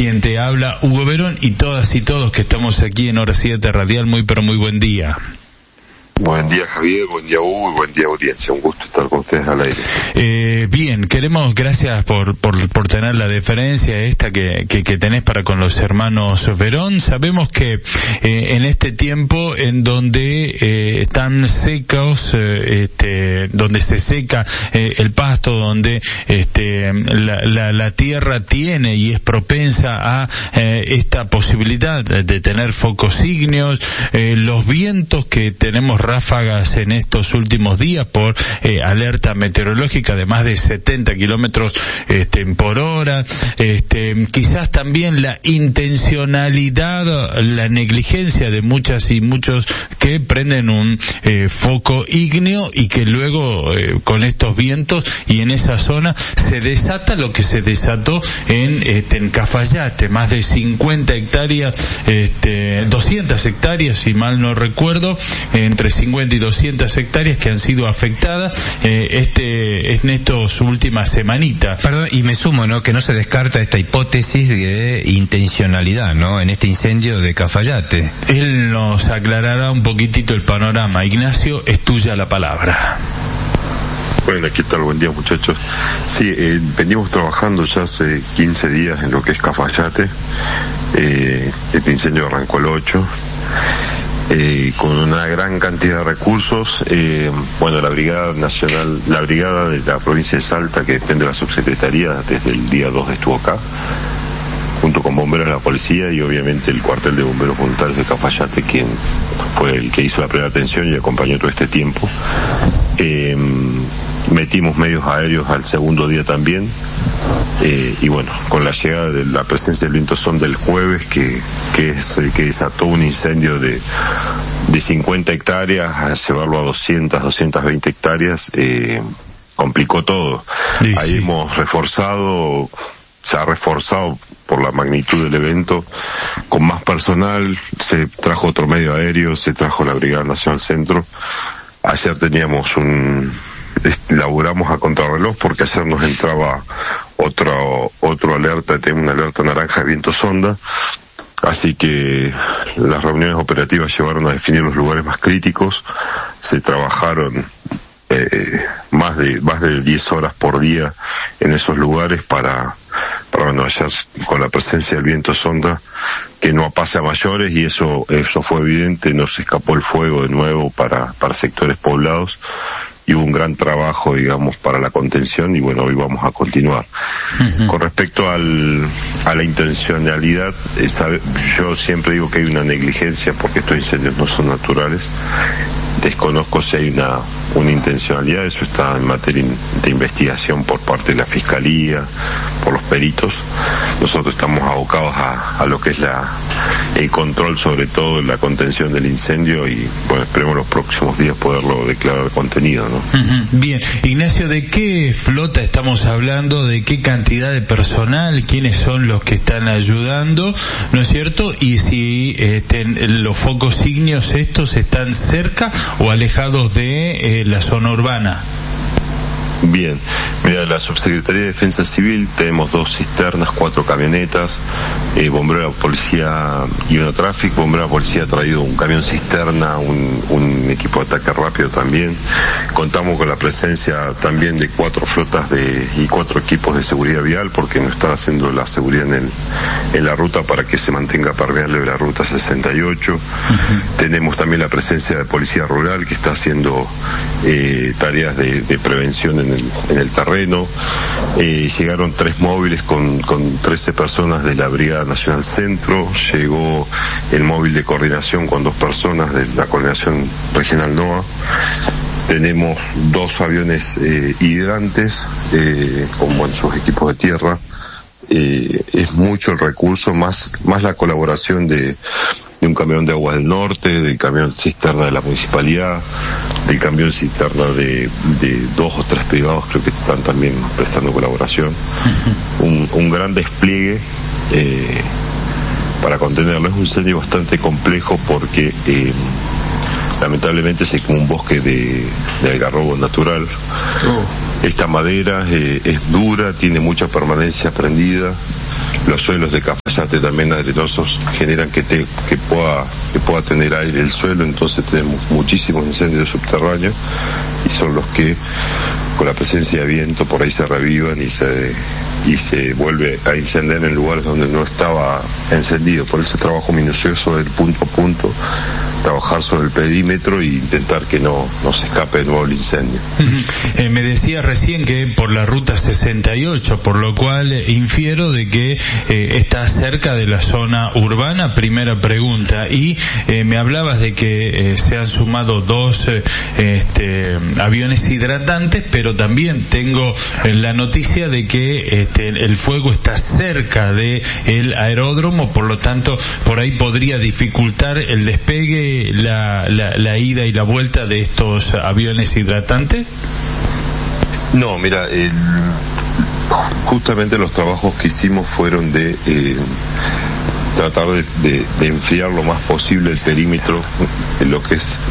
Quien te habla, Hugo Verón, y todas y todos que estamos aquí en Hora 7 Radial, muy pero muy buen día. Buen día, Javier, buen día, Hugo, y buen día, audiencia. Un gusto estar con ustedes al aire. Bien, gracias por tener la deferencia esta que tenés para con los hermanos Verón. Sabemos que en este tiempo en donde están secos, donde se seca el pasto, donde la tierra tiene y es propensa a esta posibilidad de tener focos ígneos, los vientos que tenemos ráfagas en estos últimos días por alerta meteorológica de más de 70 kilómetros por hora, quizás también la intencionalidad, la negligencia de muchas y muchos que prenden un foco ígneo y que luego con estos vientos y en esa zona se desata lo que se desató en Cafayate, más de 50 hectáreas, 200 hectáreas si mal no recuerdo, entre 50 y 200 hectáreas que han sido afectadas en estas últimas semanitas. Perdón, y me sumo, ¿no?, que no se descarta esta hipótesis de intencionalidad, ¿no?, en este incendio de Cafayate. Él nos aclarará un poquitito el panorama. Ignacio, es tuya la palabra. Bueno, ¿qué tal? Buen día, muchachos. Sí, venimos trabajando ya hace 15 días en lo que es Cafayate. Este incendio arrancó el 8. Con una gran cantidad de recursos. La Brigada Nacional, la Brigada de la provincia de Salta, que depende de la subsecretaría, desde el día 2 estuvo acá, junto con bomberos de la policía y obviamente el cuartel de bomberos voluntarios de Cafayate, quien fue el que hizo la primera atención y acompañó todo este tiempo. Metimos medios aéreos al segundo día también, y bueno, con la llegada de la presencia del viento sonda del jueves, que es el que desató un incendio de 50 hectáreas a llevarlo a 220 hectáreas, complicó todo. Sí, ahí sí. Se ha reforzado por la magnitud del evento, con más personal, se trajo otro medio aéreo, se trajo la Brigada Nacional Centro. Ayer laburamos a contrarreloj porque ayer nos entraba otro alerta, tenemos una alerta naranja de viento sonda, así que las reuniones operativas llevaron a definir los lugares más críticos. Se trabajaron más de 10 horas por día en esos lugares para ayer con la presencia del viento sonda que no pase a mayores, y eso fue evidente. Nos escapó el fuego de nuevo para sectores poblados y hubo un gran trabajo, digamos, para la contención, y bueno, hoy vamos a continuar. Uh-huh. Con respecto a la intencionalidad, yo siempre digo que hay una negligencia porque estos incendios no son naturales. Desconozco si hay una intencionalidad, eso está en materia de investigación por parte de la Fiscalía, por los peritos. Nosotros estamos abocados a lo que es el control, sobre todo la contención del incendio, y bueno, esperemos los próximos días poderlo declarar contenido, ¿no? Uh-huh. Bien, Ignacio, ¿de qué flota estamos hablando? ¿De qué cantidad de personal? ¿Quiénes son los que están ayudando? ¿No es cierto? Y si los focos ígneos estos están cerca o alejados de la zona urbana. Bien, mira, la Subsecretaría de Defensa Civil tenemos 2 cisternas, 4 camionetas, bombero de la policía y una tráfico. Bombero de la policía ha traído un camión cisterna, un equipo de ataque rápido también. Contamos con la presencia también de 4 flotas y 4 equipos de seguridad vial, porque nos están haciendo la seguridad en la ruta para que se mantenga permeable la ruta 68. Uh-huh. Tenemos también la presencia de policía rural, que está haciendo tareas de prevención en el terreno. Llegaron 3 móviles con 13 personas de la Brigada Nacional Centro. Llegó el móvil de coordinación con 2 personas de la Coordinación Regional NOA. Tenemos 2 aviones hidrantes con sus equipos de tierra. Es mucho el recurso, más la colaboración de un camión de Aguas del Norte, del camión cisterna de la municipalidad, del camión cisterna de 2 o 3 privados, creo que están también prestando colaboración. Un gran despliegue para contenerlo. Es un incendio bastante complejo porque lamentablemente es como un bosque de algarrobo natural. Esta madera es dura, tiene mucha permanencia prendida. Los suelos de Cafayate también arenosos generan que pueda tener aire el suelo, entonces tenemos muchísimos incendios subterráneos y son los que con la presencia de viento por ahí se revivan y se vuelve a incendiar en lugares donde no estaba encendido. Por ese trabajo minucioso del punto a punto, trabajar sobre el perímetro e intentar que no se escape de nuevo el incendio. Me decía recién que por la ruta 68, por lo cual infiero de que está cerca de la zona urbana, primera pregunta, y me hablabas de que se han sumado 2 aviones hidratantes, pero también tengo la noticia de que el fuego está cerca de el aeródromo, por lo tanto por ahí podría dificultar el despegue, la ida y la vuelta de estos aviones hidratantes. No, mira, justamente los trabajos que hicimos fueron de tratar de enfriar lo más posible el perímetro, lo que es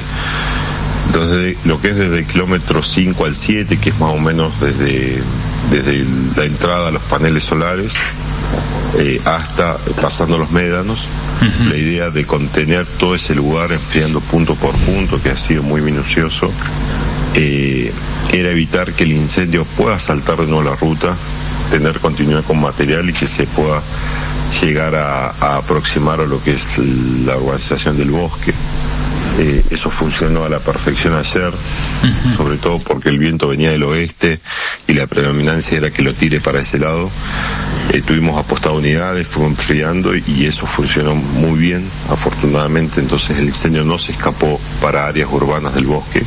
desde el kilómetro 5 al 7, que es más o menos desde la entrada a los paneles solares hasta pasando los médanos. La idea de contener todo ese lugar enfriando punto por punto, que ha sido muy minucioso, era evitar que el incendio pueda saltar de nuevo la ruta, tener continuidad con material y que se pueda llegar a aproximar a lo que es la urbanización del bosque. Eso funcionó a la perfección ayer, sobre todo porque el viento venía del oeste y la predominancia era que lo tire para ese lado. Tuvimos apostado unidades, fuimos enfriando y eso funcionó muy bien, afortunadamente. Entonces el incendio no se escapó para áreas urbanas del bosque.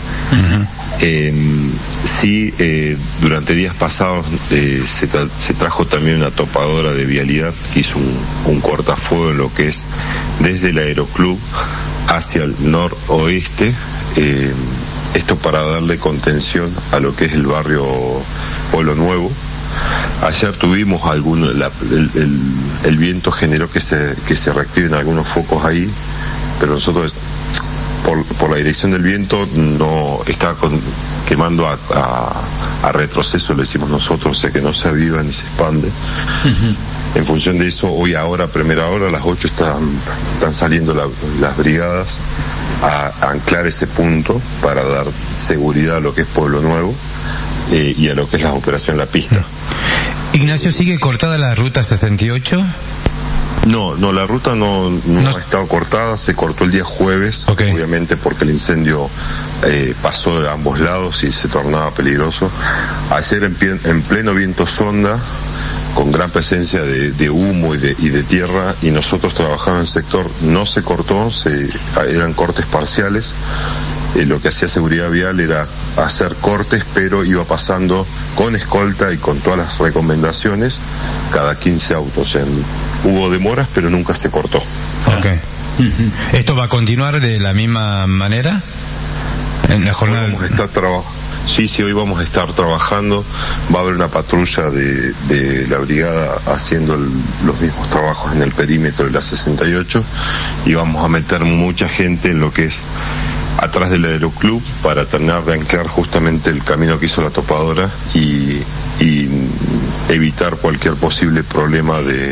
Durante días pasados se trajo también una topadora de vialidad que hizo un cortafuego en lo que es desde el aeroclub hacia el noroeste, esto para darle contención a lo que es el barrio Pueblo Nuevo. Ayer tuvimos el viento generó que se reactiven algunos focos ahí, pero nosotros por la dirección del viento no estaba quemando a retroceso, le decimos nosotros, o sea que no se aviva ni se expande. En función de eso, hoy ahora, a primera hora, a las 8 están saliendo las brigadas a anclar ese punto para dar seguridad a lo que es Pueblo Nuevo y a lo que es la operación La Pista. Ignacio, ¿sigue cortada la ruta 68? No, la ruta no ha estado cortada, se cortó el día jueves, obviamente porque el incendio pasó de ambos lados y se tornaba peligroso. Ayer en pleno viento sonda, con gran presencia de humo y de tierra, y nosotros trabajamos en el sector, no se cortó, eran cortes parciales. Lo que hacía seguridad vial era hacer cortes, pero iba pasando con escolta y con todas las recomendaciones cada 15 autos. Hubo demoras, pero nunca se cortó. ¿Esto va a continuar de la misma manera en la jornada? Hoy vamos a estar Sí, hoy vamos a estar trabajando. Va a haber una patrulla de la brigada haciendo los mismos trabajos en el perímetro de la 68 y vamos a meter mucha gente en lo que es atrás del aeroclub para terminar de anclar justamente el camino que hizo la topadora y evitar cualquier posible problema de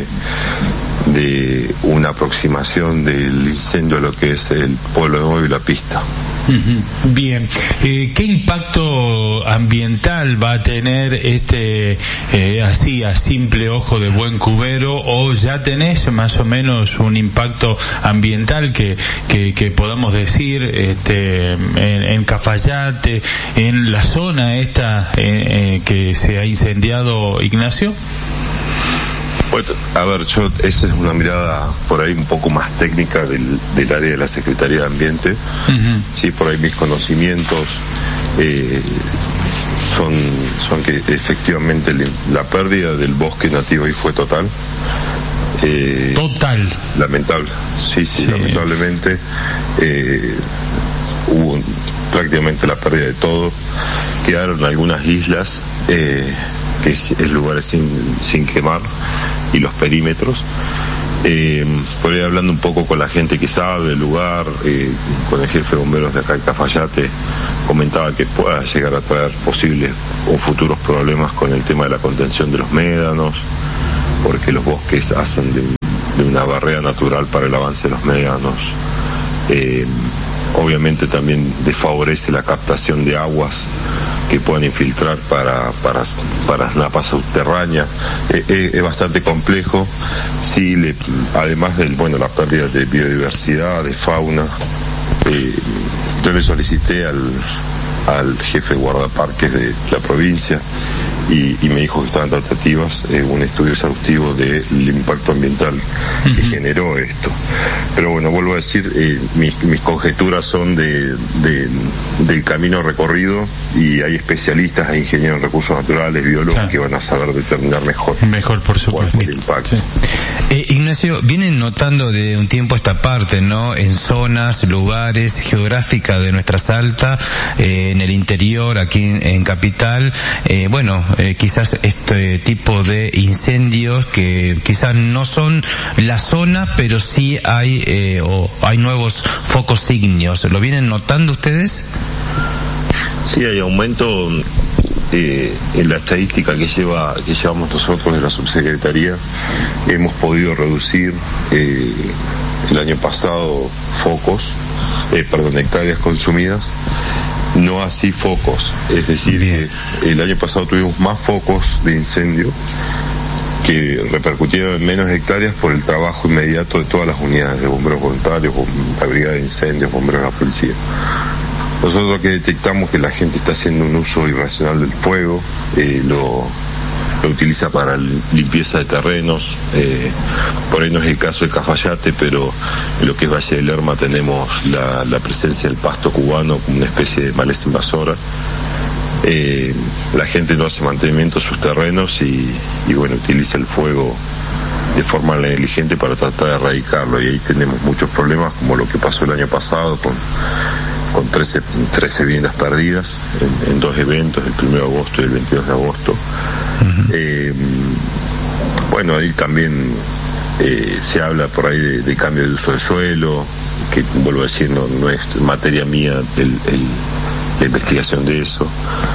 una aproximación del incendio a lo que es el Pueblo Nuevo y La Pista. Bien, ¿qué impacto ambiental va a tener así a simple ojo de buen cubero, o ya tenés más o menos un impacto ambiental que podamos decir en Cafayate, en la zona esta que se ha incendiado, Ignacio? Bueno, a ver, esa es una mirada por ahí un poco más técnica del área de la Secretaría de Ambiente. Sí, por ahí mis conocimientos son que efectivamente la pérdida del bosque nativo ahí fue total. Total. Lamentable. Sí. Lamentablemente hubo prácticamente la pérdida de todo. Quedaron algunas islas que es lugares sin quemar, y los perímetros. Por ahí hablando un poco con la gente que sabe del lugar, con el jefe de bomberos de acá de Cafayate, comentaba que pueda llegar a traer posibles o futuros problemas con el tema de la contención de los médanos, porque los bosques hacen de una barrera natural para el avance de los médanos. Obviamente también desfavorece la captación de aguas que pueden infiltrar para napas subterráneas. Es bastante complejo. Sí, además la pérdida de biodiversidad, de fauna, yo le solicité al jefe de guardaparques de la provincia y me dijo que estaban tratativas un estudio exhaustivo del impacto ambiental que generó esto. Pero bueno, vuelvo a decir, mis conjeturas son del camino recorrido, y hay especialistas, hay ingenieros en recursos naturales, biólogos, que van a saber determinar mejor por supuesto el impacto. Sí. Ignacio, vienen notando de un tiempo a esta parte, ¿no? En zonas, lugares geográficas de nuestra Salta, en el interior, aquí en Capital, quizás este tipo de incendios que quizás no son la zona, pero sí hay nuevos focos ígneos. ¿Lo vienen notando ustedes? Sí, hay aumento en la estadística que llevamos nosotros de la subsecretaría. Hemos podido reducir el año pasado hectáreas consumidas. No así focos, es decir, que el año pasado tuvimos más focos de incendio que repercutieron en menos hectáreas por el trabajo inmediato de todas las unidades de bomberos voluntarios, la brigada de incendios, bomberos de la policía. Nosotros que detectamos que la gente está haciendo un uso irracional del fuego, lo utiliza para limpieza de terrenos, por ahí no es el caso de Cafayate, pero en lo que es Valle del Lerma tenemos la presencia del pasto cubano como una especie de maleza invasora. La gente no hace mantenimiento de sus terrenos y utiliza el fuego de forma negligente para tratar de erradicarlo, y ahí tenemos muchos problemas, como lo que pasó el año pasado con 13 viviendas perdidas en dos eventos, el 1 de agosto y el 22 de agosto. Ahí también se habla por ahí de cambio de uso de suelo, que vuelvo a decir, no es materia mía la investigación de eso.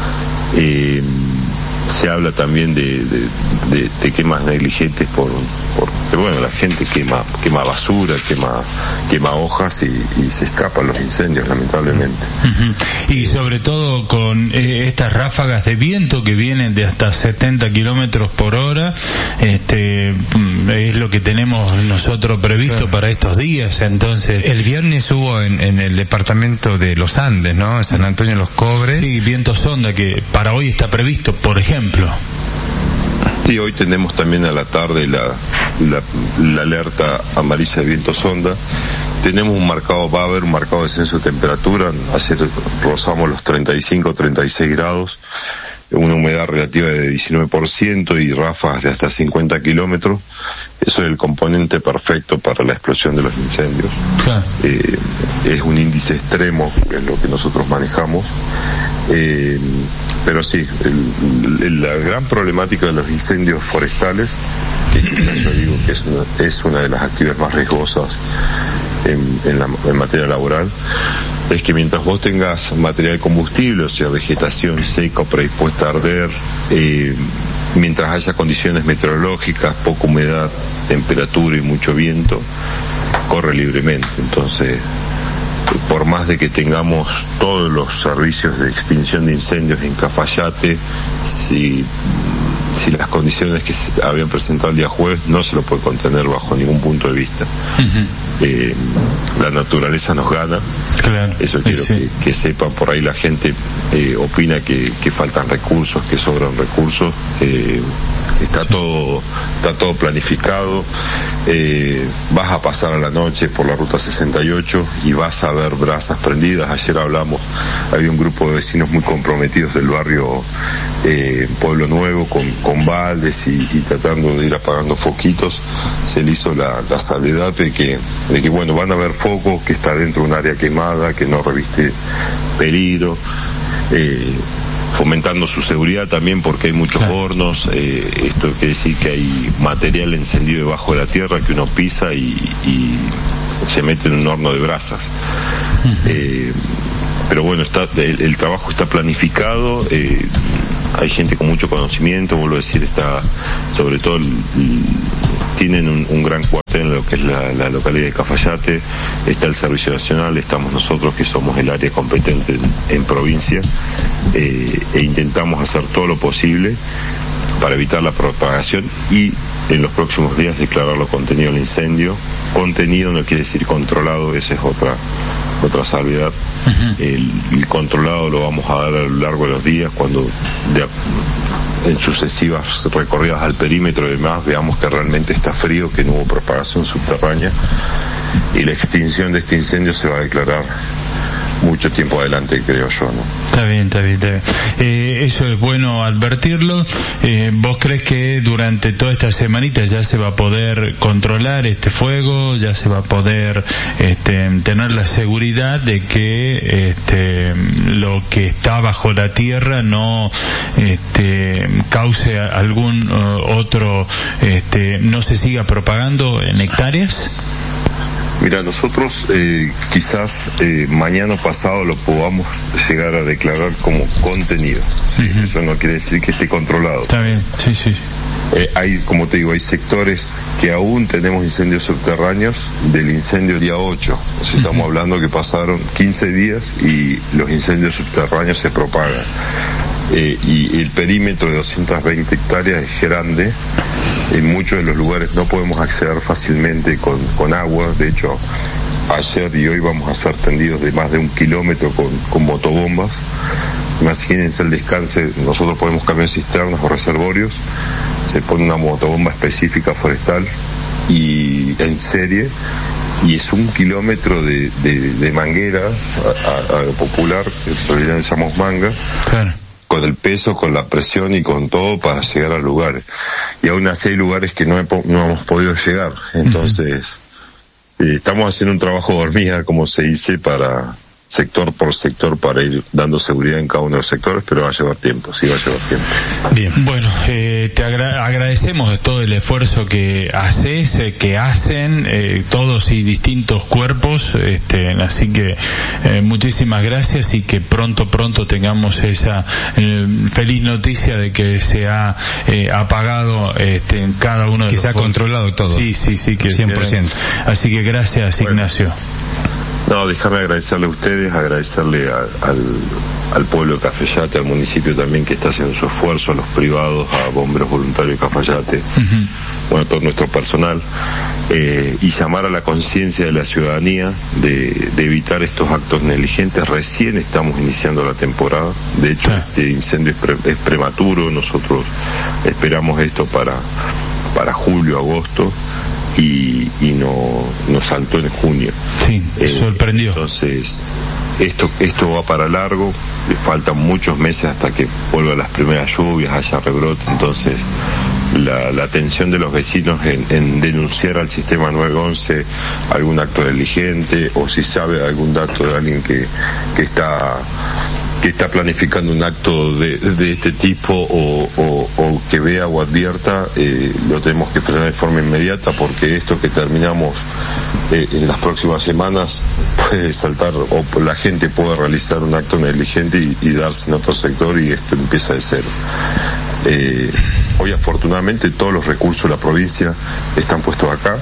Se habla también de quemas negligentes porque la gente quema basura, quema hojas y se escapan los incendios, lamentablemente. Y sobre todo con estas ráfagas de viento que vienen de hasta 70 kilómetros por hora, es lo que tenemos nosotros previsto para estos días. Entonces, el viernes hubo en el departamento de los Andes, ¿no? En San Antonio de los Cobres. Sí, viento sonda que para hoy está previsto, por ejemplo. Sí, hoy tenemos también a la tarde la alerta amarilla de viento sonda. Tenemos va a haber un marcado descenso de temperatura. Ayer rozamos los 35-36 grados, una humedad relativa de 19% y ráfagas de hasta 50 kilómetros. Eso es el componente perfecto para la explosión de los incendios. Es un índice extremo, es lo que nosotros manejamos. Pero sí, la gran problemática de los incendios forestales, que quizás yo digo que es una de las actividades más riesgosas en materia laboral, es que mientras vos tengas material combustible, o sea, vegetación seca o predispuesta a arder, mientras haya condiciones meteorológicas, poca humedad, temperatura y mucho viento, corre libremente. Entonces, por más de que tengamos todos los servicios de extinción de incendios en Cafayate, si las condiciones que se habían presentado el día jueves, no se lo puede contener bajo ningún punto de vista. La naturaleza nos gana. Claro, eso quiero que sepan. Por ahí la gente opina que faltan recursos, que sobran recursos. Está todo planificado. Vas a pasar a la noche por la ruta 68 y vas a ver brasas prendidas. Ayer hablamos, había un grupo de vecinos muy comprometidos del barrio Pueblo Nuevo con baldes y tratando de ir apagando foquitos. Se le hizo la salvedad de que van a haber focos, que está dentro de un área quemada, que no reviste peligro, fomentando su seguridad también porque hay muchos hornos. Esto quiere decir que hay material encendido debajo de la tierra que uno pisa y se mete en un horno de brasas. Pero bueno, el trabajo está planificado. hay gente con mucho conocimiento, vuelvo a decir, está, sobre todo, tienen un gran cuartel en lo que es la localidad de Cafayate, está el Servicio Nacional, estamos nosotros que somos el área competente en provincia, e intentamos hacer todo lo posible para evitar la propagación y en los próximos días declararlo contenido el incendio. Contenido no quiere decir controlado, esa es otra salvedad. El controlado lo vamos a dar a lo largo de los días, cuando en sucesivas recorridas al perímetro y demás veamos que realmente está frío, que no hubo propagación subterránea, y la extinción de este incendio se va a declarar mucho tiempo adelante, creo yo, ¿no? Está bien. Eso es bueno advertirlo. ¿Vos crees que durante toda esta semanita ya se va a poder controlar este fuego, ya se va a poder tener la seguridad de que lo que está bajo la tierra no cause algún otro, no se siga propagando en hectáreas? Mira, nosotros quizás mañana pasado lo podamos llegar a declarar como contenido. Uh-huh. Eso no quiere decir que esté controlado. Está bien, sí. Hay, como te digo, hay sectores que aún tenemos incendios subterráneos del incendio día 8. O sea, estamos hablando que pasaron 15 días y los incendios subterráneos se propagan. Y el perímetro de 220 hectáreas es grande. En muchos de los lugares no podemos acceder fácilmente con agua. De hecho, ayer y hoy vamos a ser tendidos de más de 1 kilómetro con motobombas. Imagínense el descanse, nosotros ponemos camiones cisternas o reservorios, se pone una motobomba específica forestal y en serie, y es 1 kilómetro de manguera a lo popular, que en realidad le llamamos manga. Claro. Con el peso, con la presión y con todo para llegar al lugar. Y aún así hay lugares que no hemos podido llegar. Entonces, estamos haciendo un trabajo de hormiga, como se dice, para sector por sector, para ir dando seguridad en cada uno de los sectores, pero va a llevar tiempo, sí va a llevar tiempo. Bien, bueno, te agradecemos todo el esfuerzo que haces, que hacen todos y distintos cuerpos, así que muchísimas gracias y que pronto tengamos esa feliz noticia de que se ha apagado en cada uno de que los se ha controlado todo. Sí, que 100%. Así que gracias, bueno. Ignacio. No, déjame agradecerle a ustedes, agradecerle al pueblo de Cafayate, al municipio también que está haciendo su esfuerzo, a los privados, a bomberos voluntarios de Cafayate, bueno, todo nuestro personal, y llamar a la conciencia de la ciudadanía de evitar estos actos negligentes. Recién estamos iniciando la temporada, de hecho este incendio es prematuro, nosotros esperamos esto para julio, agosto, y nos saltó en junio. Sí, sorprendió. Entonces, esto va para largo, le faltan muchos meses hasta que vuelvan las primeras lluvias, haya rebrote. Entonces, la atención de los vecinos en denunciar al sistema 911 algún acto negligente, o si sabe algún dato de alguien que está planificando un acto de este tipo o que vea o advierta, lo tenemos que frenar de forma inmediata, porque esto que terminamos en las próximas semanas puede saltar, o la gente puede realizar un acto negligente y darse en otro sector, y esto empieza de cero. Hoy afortunadamente todos los recursos de la provincia están puestos acá,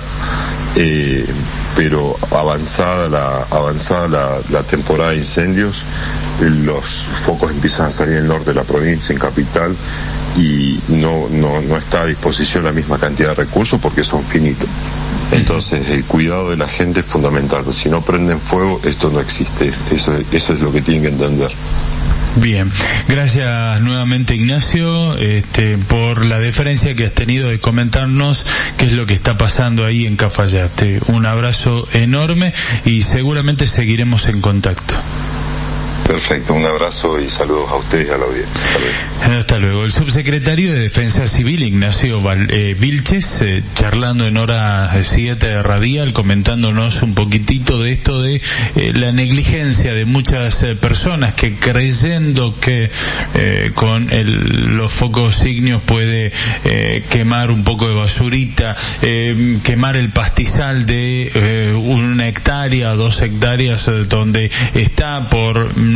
pero avanzada la temporada de incendios, los focos empiezan a salir en el norte de la provincia, en capital, y no está a disposición la misma cantidad de recursos porque son finitos. Entonces el cuidado de la gente es fundamental. Si no prenden fuego, esto no existe. Eso es lo que tienen que entender. Bien, gracias nuevamente, Ignacio, por la deferencia que has tenido de comentarnos qué es lo que está pasando ahí en Cafayate. Un abrazo enorme y seguramente seguiremos en contacto. Perfecto, un abrazo y saludos a ustedes y a la audiencia. Hasta luego. El subsecretario de Defensa Civil, Ignacio Vilches, charlando en hora 7 de Radial, comentándonos un poquitito de esto de la negligencia de muchas personas que, creyendo que con los focos ígneos puede quemar un poco de basurita, quemar el pastizal de 1 hectárea, 2 hectáreas donde está, por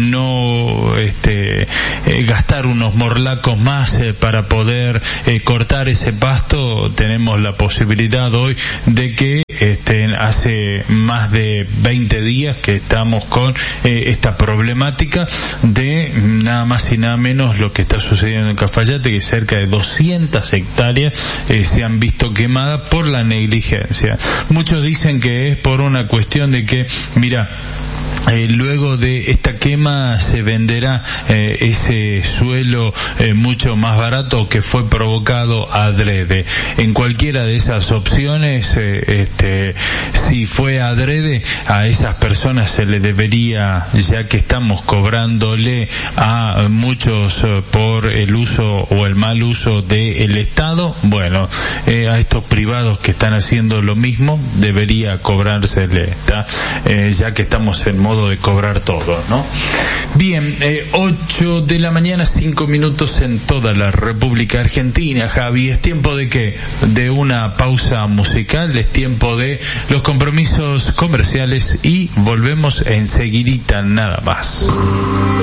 no gastar unos morlacos más para poder cortar ese pasto, tenemos la posibilidad hoy de que hace más de 20 días que estamos con esta problemática de nada más y nada menos lo que está sucediendo en Cafayate, que cerca de 200 hectáreas se han visto quemadas por la negligencia. Muchos dicen que es por una cuestión de que, mira, luego de esta quema se venderá ese suelo mucho más barato, que fue provocado adrede. En cualquiera de esas opciones, si fue adrede, a esas personas se le debería, ya que estamos cobrándole a muchos por el uso o el mal uso del Estado, bueno, a estos privados que están haciendo lo mismo debería cobrársele, ya que estamos en modo de cobrar todo, ¿no? Bien, 8 de la mañana, 5 minutos en toda la República Argentina. Javi, ¿es tiempo de qué? De una pausa musical, es tiempo de los compromisos comerciales y volvemos enseguidita nada más.